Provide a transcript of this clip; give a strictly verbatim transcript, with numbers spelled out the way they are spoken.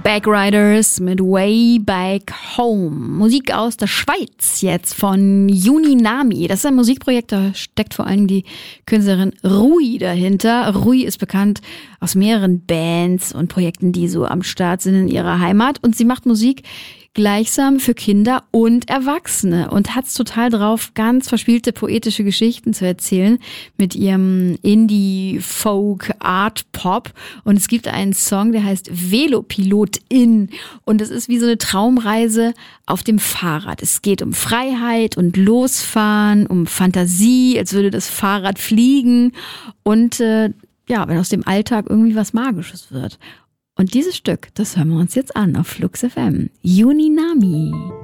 Backriders mit Way Back Home. Musik aus der Schweiz jetzt von Juninami. Das ist ein Musikprojekt, da steckt vor allem die Künstlerin Rui dahinter. Rui ist bekannt aus mehreren Bands und Projekten, die so am Start sind in ihrer Heimat. Und sie macht Musik gleichsam für Kinder und Erwachsene und hat's total drauf, ganz verspielte poetische Geschichten zu erzählen mit ihrem Indie-Folk-Art-Pop. Und es gibt einen Song, der heißt Velopilotin und es ist wie so eine Traumreise auf dem Fahrrad. Es geht um Freiheit und Losfahren, um Fantasie, als würde das Fahrrad fliegen und äh, ja, wenn aus dem Alltag irgendwie was Magisches wird. Und dieses Stück, das hören wir uns jetzt an auf Flux F M. Juninami.